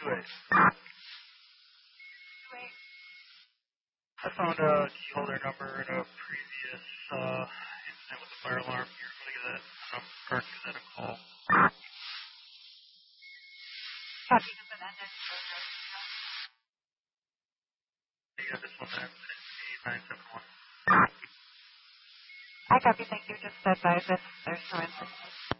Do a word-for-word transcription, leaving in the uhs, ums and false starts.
eight. I found a key holder number in a previous uh, incident with the fire alarm. You're going to get that number, or give that a call. Copy, just an ended. Yeah, this one ends in nine seven one. I copy, thank you. Just advise if there's no incident.